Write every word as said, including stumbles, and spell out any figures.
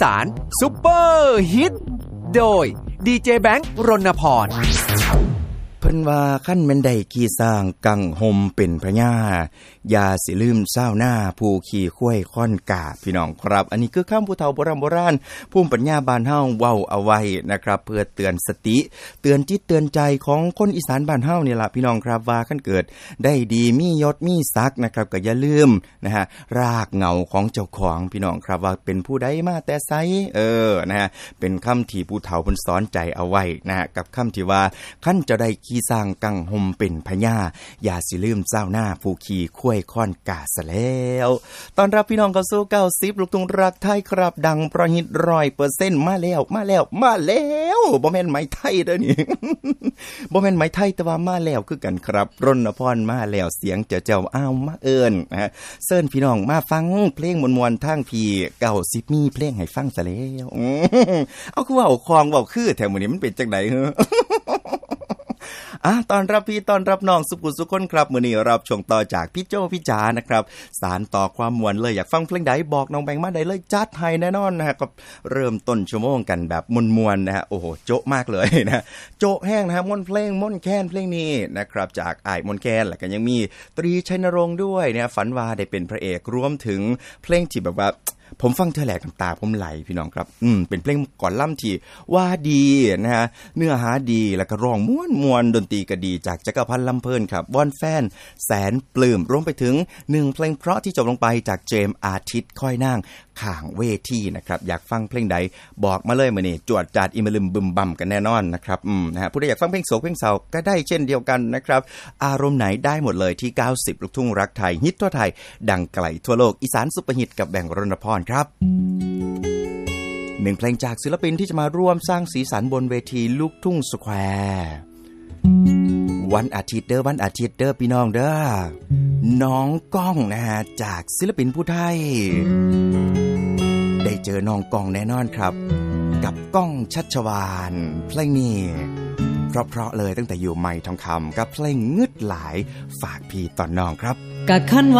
สานซุปเปอร์ฮิตโดยดีเจแบงค์รณพรเพิ่นว่าคั่นแม่นได้ขี่สร้างกังหมเป็นพญาอย่าสิลืมชาวนาผู้ขี่ข้วยค่อนกาพี่น้องครับอันนี้คือคำผู้เฒ่าโบราณโบราณภูมิปัญญาบ้านเฮาเว้าเอาไว้นะครับเพื่อเตือนสติเตือนจิตเตือนใจของคนอีสานบ้านเฮานี่ล่ะพี่น้องครับว่าคั่นเกิดได้ดีมียศมีศักดิ์นะครับก็อย่าลืมนะฮะรากเหง้าของเจ้าของพี่น้องครับว่าเป็นผู้ใดมาแต่ไสเออนะฮะเป็นคำที่ผู้เฒ่าเพิ่นสอนใจเอาไว้นะฮะกับคำที่ว่าคั่นจะได้ขี่สร้างกังหมเป็นพญาอย่าสิลืมเจ้าหน้าผู้ขี่ข้วยค่อนกาซะแล้วตอนรับพี่น้องเข้าสู่เก้าสิบลูกทุ่งรักไทยครับดังประหิต หนึ่งร้อยเปอร์เซ็นต์ มาแล้วมาแล้วมาแล้วบ่แม่นไหมไทยเด้อนี่ บ่แม่นไหมไทยแต่ว่ามาแล้วคือกันครับรณพรมาแล้วเสียงเจ้าเจ้าอ้าวมาเอิ้นนะฮะเชิญพี่น้องมาฟังเพลงมวลๆทางพี่เก้าสิบมีเพลงให้ฟังซะแล้วเอาคือว่าเอาคองเว้าคือแถวมื้อนี้มันเป็นจังได๋เหรอ อ่ะตอนรับพี่ตอนรับน้องสุขุสุคนครับมื้อนี้รับช่วงต่อจากพี่โจพี่จ๋านะครับสารต่อความม่วนเลยอยากฟังเพลงใดบอกน้องแบงค์มาได้เลยจัดให้แน่นอนนะฮะก็เริ่มต้นชั่วโมงกันแบบม่วนๆนะฮะโอ้โหโจ๊ะมากเลยนะโจ๊ะแห้งนะฮะม่วนเพลงม่วนแค้นเพลงนี้นะครับจากอ้ายม่วนแค้นแล้วก็ยังมีตรีชัยนรงค์ด้วยนะฝันว่าได้เป็นพระเอกรวมถึงเพลงที่แบบว่าผมฟังเธอแหลกน้ำตาผมไหลพี่น้องครับอืมเป็นเพลงก่อนล่ำที่ว่าดีนะฮะเนื้อหาดีแล้วก็ร้องม่วนๆดนตรีก็ดีจากจักรพันธ์ลำเพิ่นครับวอนแฟนแสนปลื้มรวมไปถึงหนึ่งเพลงเพราะที่จบลงไปจากเจมส์อาทิตย์ค่อยนั่งข้างเวทีนะครับอยากฟังเพลงใดบอกมาเลยมื้อนี้จวดจาดอิมะลึมบึมบั่มกันแน่นอนนะครับอืมนะฮะผู้ใดอยากฟังเพลงโศกเพลงเศร้าก็ได้เช่นเดียวกันนะครับอารมณ์ไหนได้หมดเลยที่เก้าสิบลูกทุ่งรักไทยฮิตทั่วไทยดังไกลทั่วโลกอีสานซุปเปอร์ฮิตกับแบงค์รณพรครับหนึ่งเพลงจากศิลปินที่จะมาร่วมสร้างสีสันบนเวทีลูกทุ่งสแควร์วันอาทิตย์เด้อวันอาทิตย์เด้อพี่น้องเด้อน้องก้องนะฮะจากศิลปินผู้ไทยได้เจอน้องก้องแน่นอนครับกับก้องชัชวาลเพลงนี้เพราะๆเลยตั้งแต่อยู่ใหม่ทองคำกับเพลงงึดหลายฝากพี่ตอนน้องครับกะคัน